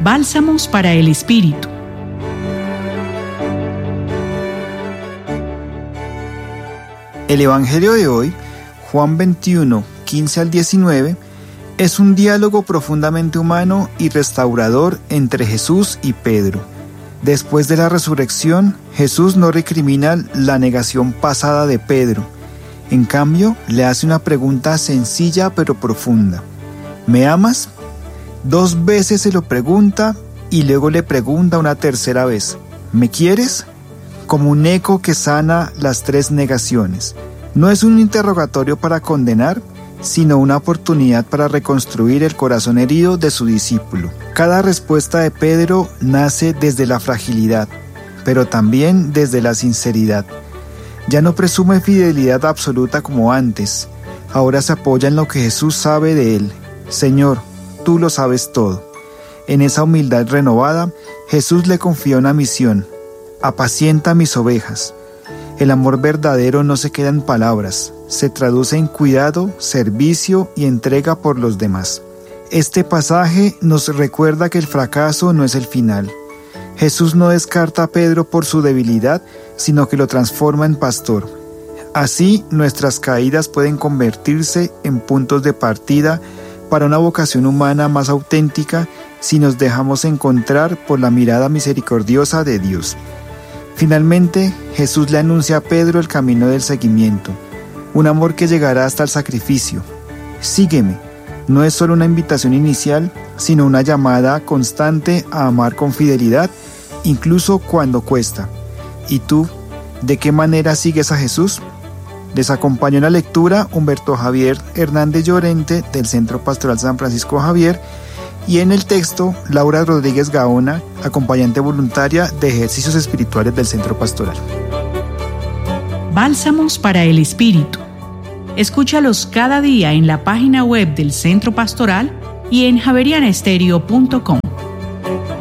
Bálsamos para el Espíritu. El Evangelio de hoy, Juan 21, 15 al 19, es un diálogo profundamente humano y restaurador entre Jesús y Pedro. Después de la resurrección, Jesús no recrimina la negación pasada de Pedro. En cambio, le hace una pregunta sencilla pero profunda. ¿Me amas? 2 veces se lo pregunta y luego le pregunta una tercera vez. ¿Me quieres? Como un eco que sana las 3 negaciones. No es un interrogatorio para condenar, sino una oportunidad para reconstruir el corazón herido de su discípulo. Cada respuesta de Pedro nace desde la fragilidad, pero también desde la sinceridad. Ya no presume fidelidad absoluta como antes. Ahora se apoya en lo que Jesús sabe de él. Señor, tú lo sabes todo. En esa humildad renovada, Jesús le confía una misión. Apacienta mis ovejas. El amor verdadero no se queda en palabras, se traduce en cuidado, servicio y entrega por los demás. Este pasaje nos recuerda que el fracaso no es el final. Jesús no descarta a Pedro por su debilidad, sino que lo transforma en pastor. Así, nuestras caídas pueden convertirse en puntos de partida para una vocación humana más auténtica si nos dejamos encontrar por la mirada misericordiosa de Dios. Finalmente, Jesús le anuncia a Pedro el camino del seguimiento, un amor que llegará hasta el sacrificio. Sígueme, no es solo una invitación inicial, sino una llamada constante a amar con fidelidad, incluso cuando cuesta. ¿Y tú, de qué manera sigues a Jesús? Les acompañó en la lectura Humberto Javier Hernández Llorente del Centro Pastoral San Francisco Javier y en el texto Laura Rodríguez Gaona, acompañante voluntaria de ejercicios espirituales del Centro Pastoral. Bálsamos para el Espíritu. Escúchalos cada día en la página web del Centro Pastoral y en javerianestereo.com.